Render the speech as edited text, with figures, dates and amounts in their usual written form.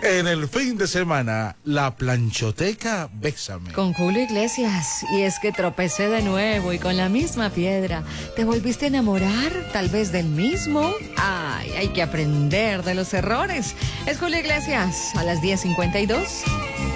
En el fin de semana, la planchoteca Bésame. Con Julio Iglesias. Y es que tropecé de nuevo y con la misma piedra. ¿Te volviste a enamorar? Tal vez del mismo. Ay, hay que aprender de los errores. Es Julio Iglesias a las 10:52.